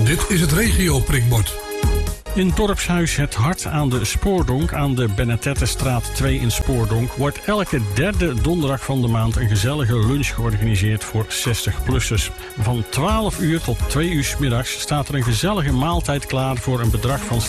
Dit is het regio-prikbord. In dorpshuis Het Hart aan de Spoordonk aan de Benedettestraat 2 in Spoordonk wordt elke derde donderdag van de maand een gezellige lunch georganiseerd voor 60-plussers. Van 12 uur tot 2 uur 's middags staat er een gezellige maaltijd klaar voor een bedrag van